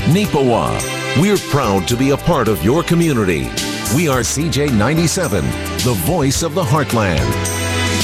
Neepawa. We're proud to be a part of your community. We are CJ97, the voice of the Heartland.